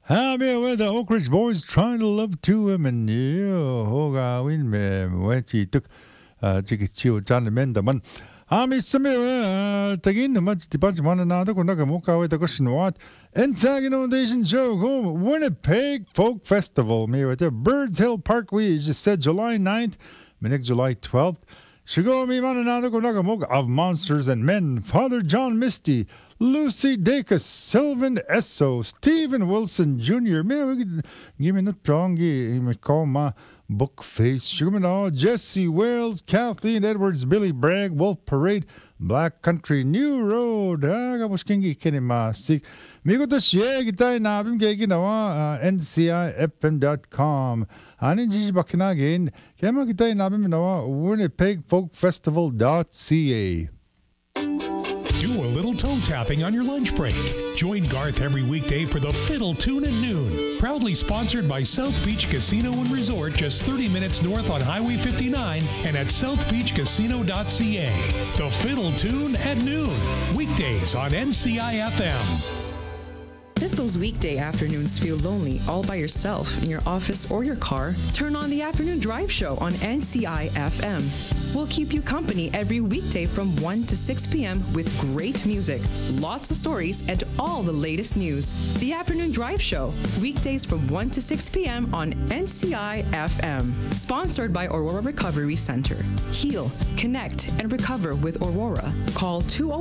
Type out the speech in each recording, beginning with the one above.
Happy with the Oak Ridge Boys trying to love two women. 호가 윈메 왠지 득 지기 치우 잔을 맨다만 아미 스메 ta긴 맞지 디바지 만나다 고나가 모카웨 더 것인 왓 엔사기 Innovation Show home Winnipeg Folk Festival me with the Birds Hill Parkway as you said July 9th minute July 12th Shigo mi mananada konaga mog of Monsters and Men Father John Misty Lucy Dacus, Sylvan Esso, Stephen Wilson Jr. Give me no tongue, me call my book face. Jesse Wales, Kathleen Edwards, Billy Bragg, Wolf Parade, Black Country, New Road. Kapos kingi kinimasik. Migo to siya kita nabim kaya ginawa ncifm.com. Anin jiji bakinagin. Kaya mo kita nabim nawa winnipegfolkfestival.ca. Do a little toe tapping on your lunch break. Join Garth every weekday for the Fiddle Tune at noon. Proudly sponsored by South Beach Casino and Resort, just 30 minutes north on Highway 59 and at southbeachcasino.ca. The Fiddle Tune at noon. Weekdays on NCIFM. If those weekday afternoons feel lonely all by yourself in your office or your car, turn on the Afternoon Drive Show on NCIFM. We'll keep you company every weekday from 1 to 6 p.m. with great music, lots of stories, and all the latest news. The Afternoon Drive Show, weekdays from 1 to 6 p.m. on NCIFM. Sponsored by Aurora Recovery Center. Heal, connect, and recover with Aurora. Call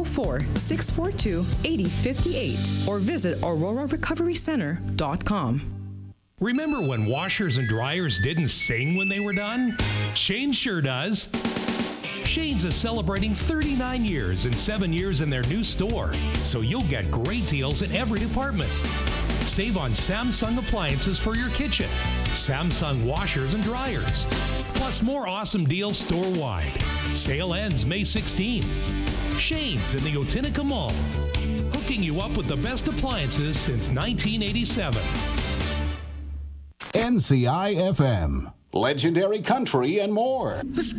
204-642-8058 or visit aurorarecoverycenter.com. Remember when washers and dryers didn't sing when they were done? Shane sure does. Shane's is celebrating 39 years and 7 years in their new store, so you'll get great deals in every department. Save on Samsung appliances for your kitchen, Samsung washers and dryers, plus more awesome deals store-wide. Sale ends May 16th. Shane's in the Otinica Mall, hooking you up with the best appliances since 1987. NCIFM, legendary country and more.